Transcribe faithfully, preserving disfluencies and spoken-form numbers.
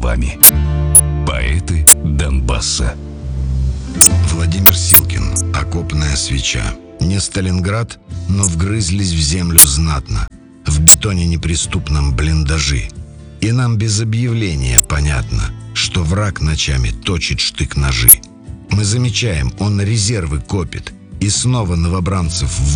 словами. Поэты Донбасса. Владимир Силкин. Окопная свеча. Не Сталинград, но вгрызлись в землю знатно. В бетоне неприступном блиндажи. И нам без объявления понятно, что враг ночами точит штык-ножи. Мы замечаем, он резервы копит, и снова новобранцев